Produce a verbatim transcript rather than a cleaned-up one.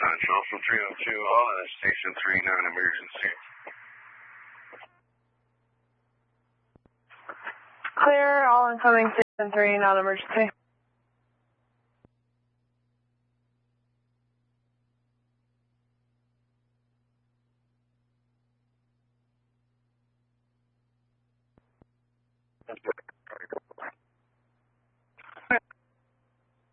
Central from three oh two, all in Station three, non-emergency. Clear, all incoming Station three, non-emergency.